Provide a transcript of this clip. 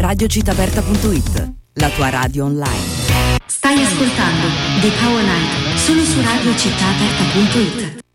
radiocittaaperta.it, la tua radio online. Stai ascoltando The Power Night solo su radiocittaaperta.it.